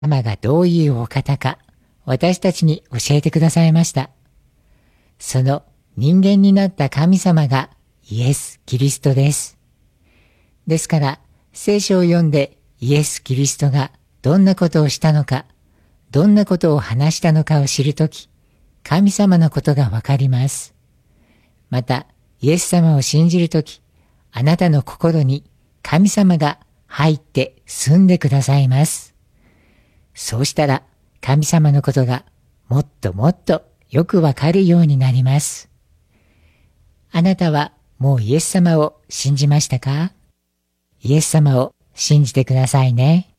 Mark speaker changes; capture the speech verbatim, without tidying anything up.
Speaker 1: 様がどういうお方か私たちに教えてくださいました。その人間になった神様がイエス・キリストです。ですから聖書を読んでイエス・キリストがどんなことをしたのか、どんなことを話したのかを知るとき、神様のことがわかります。またイエス様を信じるとき、あなたの心に神様が入って住んでくださいます。そうしたら神様のことがもっともっとよくわかるようになります。あなたはもうイエス様を信じましたか？イエス様を信じてくださいね。